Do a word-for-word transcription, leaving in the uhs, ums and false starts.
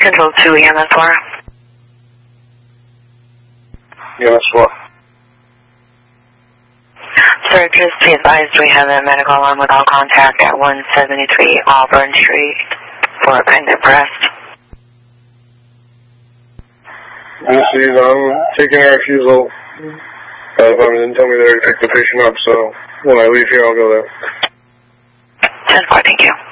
Control two, E M S four. E M S four. Sir, just be advised we have a medical alarm with all contact at one seventy-three Auburn Street for pendant breast. This is, I'm taking a refusal. Uh, if I didn't tell me they're going to pick the patient up, so when I leave here, I'll go there. ten four, thank you.